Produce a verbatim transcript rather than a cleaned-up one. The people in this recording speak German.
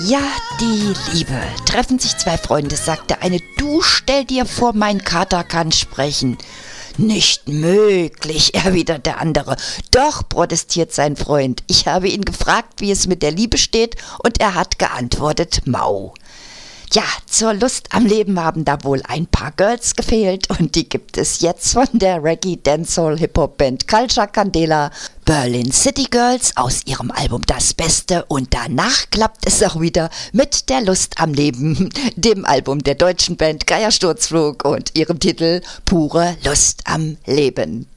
Ja, die Liebe. Treffen sich zwei Freunde, sagt der eine, du stell dir vor, mein Kater kann sprechen. Nicht möglich, erwidert der andere. Doch, protestiert sein Freund. Ich habe ihn gefragt, wie es mit der Liebe steht, und er hat geantwortet, mau. Ja, zur Lust am Leben haben da wohl ein paar Girls gefehlt und die gibt es jetzt von der Reggae Dancehall Hip-Hop Band Culture Candela, Berlin City Girls aus ihrem Album Das Beste, und danach klappt es auch wieder mit der Lust am Leben, dem Album der deutschen Band Geiersturzflug und ihrem Titel Pure Lust am Leben.